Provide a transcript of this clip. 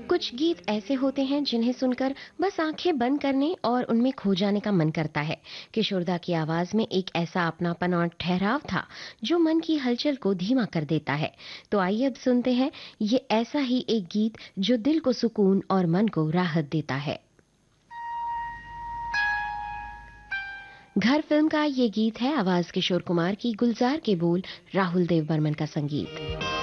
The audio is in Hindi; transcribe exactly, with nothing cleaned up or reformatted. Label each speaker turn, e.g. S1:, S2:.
S1: कुछ गीत ऐसे होते हैं जिन्हें सुनकर बस आंखें बंद करने और उनमें खो जाने का मन करता है। किशोरदा की आवाज में एक ऐसा अपनापन और ठहराव था जो मन की हलचल को धीमा कर देता है। तो आइए अब सुनते हैं ये ऐसा ही एक गीत जो दिल को सुकून और मन को राहत देता है। घर फिल्म का ये गीत है, आवाज किशोर कुमार की, गुलजार के बोल राहुल देव बर्मन का संगीत।